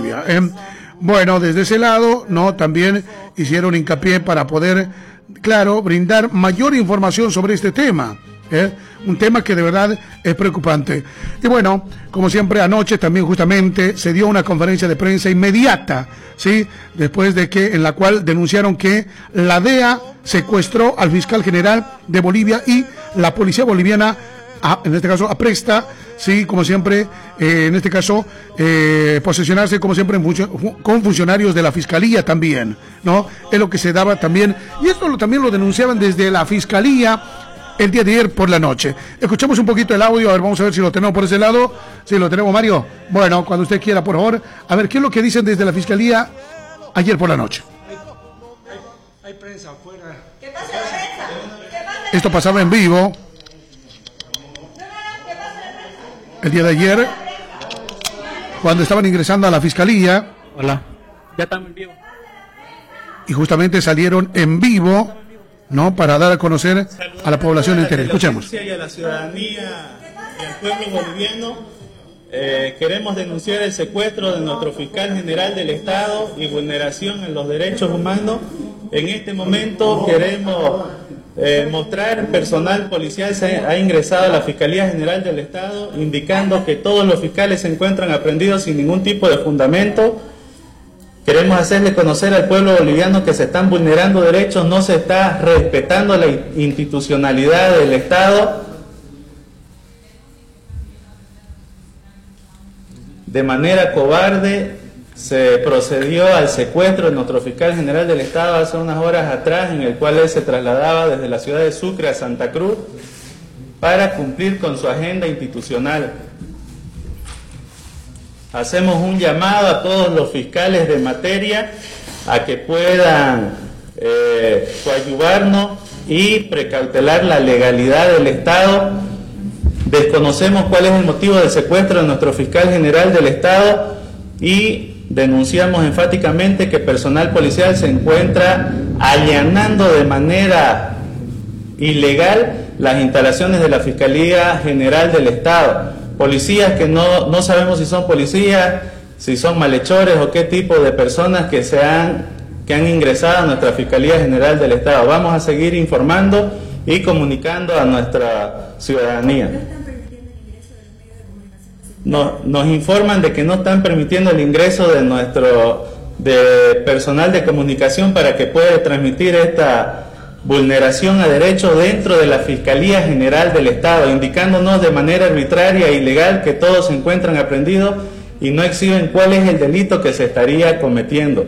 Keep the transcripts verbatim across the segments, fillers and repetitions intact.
Bolivia. ¿eh? Bueno, desde ese lado, no, también hicieron hincapié para poder, claro, brindar mayor información sobre este tema. ¿eh? Un tema que de verdad es preocupante. Y bueno, como siempre, anoche también justamente se dio una conferencia de prensa inmediata, ¿sí? Después de que, en la cual denunciaron que la D E A secuestró al fiscal general de Bolivia y la policía boliviana, a, en este caso, apresta, sí, como siempre, eh, en este caso, eh, posesionarse, como siempre, en funcio, con funcionarios de la fiscalía también, ¿no? Es lo que se daba también, y esto lo, también lo denunciaban desde la fiscalía el día de ayer por la noche. Escuchamos un poquito el audio, a ver, vamos a ver si lo tenemos por ese lado. Sí, lo tenemos, Mario. Bueno, cuando usted quiera, por favor. A ver, ¿qué es lo que dicen desde la fiscalía ayer por la noche? Hay, hay, hay prensa afuera. ¿Qué pasa la prensa? ¿Qué pasa? Esto pasaba en vivo el día de ayer, cuando estaban ingresando a la fiscalía. Hola, ya estamos en vivo. Y justamente salieron en vivo, ¿no? Para dar a conocer a la población entera. Escuchemos. Y a la ciudadanía y al pueblo boliviano, eh, queremos denunciar el secuestro de nuestro fiscal general del Estado y vulneración en los derechos humanos. En este momento queremos eh, mostrar personal policial se ha ingresado a la Fiscalía General del Estado, indicando que todos los fiscales se encuentran aprehendidos sin ningún tipo de fundamento. Queremos hacerle conocer al pueblo boliviano que se están vulnerando derechos, no se está respetando la institucionalidad del Estado. De manera cobarde se procedió al secuestro de nuestro fiscal general del Estado hace unas horas atrás, en el cual él se trasladaba desde la ciudad de Sucre a Santa Cruz para cumplir con su agenda institucional. Hacemos un llamado a todos los fiscales de materia a que puedan eh, coadyuvarnos y precautelar la legalidad del Estado. Desconocemos cuál es el motivo del secuestro de nuestro fiscal general del Estado y denunciamos enfáticamente que personal policial se encuentra allanando de manera ilegal las instalaciones de la Fiscalía General del Estado. Policías que no, no sabemos si son policías, si son malhechores o qué tipo de personas que, se han, que han ingresado a nuestra Fiscalía General del Estado. Vamos a seguir informando y comunicando a nuestra ciudadanía. Nos, nos informan de que no están permitiendo el ingreso de nuestro de personal de comunicación para que pueda transmitir esta vulneración a derechos dentro de la Fiscalía General del Estado, indicándonos de manera arbitraria e ilegal que todos se encuentran aprehendidos y no exhiben cuál es el delito que se estaría cometiendo.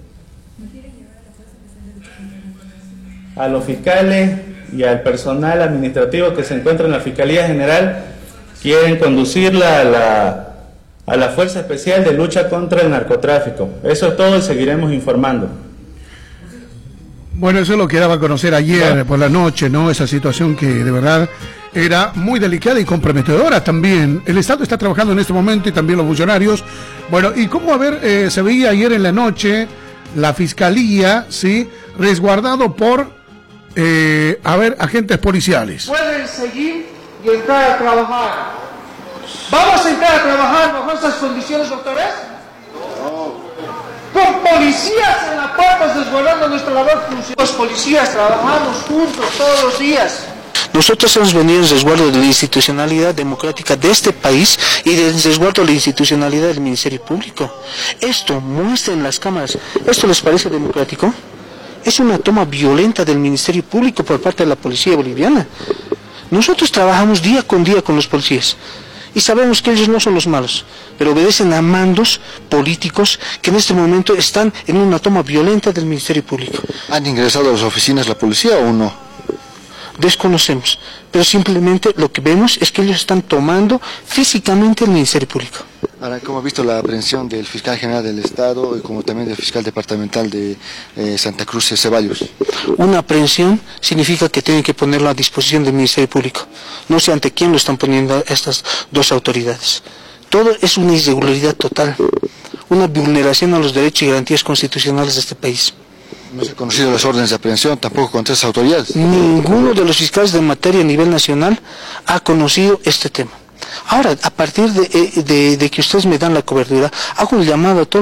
A los fiscales y al personal administrativo que se encuentra en la Fiscalía General quieren conducirla a la, a la Fuerza Especial de Lucha contra el Narcotráfico. Eso es todo y seguiremos informando. Bueno, eso lo que daba a conocer ayer por la noche, ¿no? Esa situación que de verdad era muy delicada y comprometedora también. El Estado está trabajando en este momento y también los funcionarios. Bueno, y cómo, a ver, eh, se veía ayer en la noche la Fiscalía, ¿sí? Resguardado por, eh, a ver, agentes policiales. Pueden seguir y entrar a trabajar. ¿Vamos a entrar a trabajar bajo esas condiciones, doctores? No. Con policías en la puerta resguardando nuestra labor funcional. Los policías trabajamos juntos todos los días. Nosotros hemos venido en resguardo de la institucionalidad democrática de este país y de resguardo de la institucionalidad del Ministerio Público. Esto muestra en las cámaras. ¿Esto les parece democrático? Es una toma violenta del Ministerio Público por parte de la policía boliviana. Nosotros trabajamos día con día con los policías. Y sabemos que ellos no son los malos, pero obedecen a mandos políticos que en este momento están en una toma violenta del Ministerio Público. ¿Han ingresado a las oficinas la policía o no? Desconocemos, pero simplemente lo que vemos es que ellos están tomando físicamente el Ministerio Público. Ahora, ¿cómo ha visto la aprehensión del fiscal general del Estado y como también del fiscal departamental de eh, Santa Cruz, Ceballos? Una aprehensión significa que tienen que ponerlo a disposición del Ministerio Público. No sé ante quién lo están poniendo estas dos autoridades. Todo es una irregularidad total, una vulneración a los derechos y garantías constitucionales de este país. ¿No se han conocido las órdenes de aprehensión tampoco contra esas autoridades? Ninguno de los fiscales de materia a nivel nacional ha conocido este tema. Ahora, a partir de, de, de que ustedes me dan la cobertura, hago un llamado a todos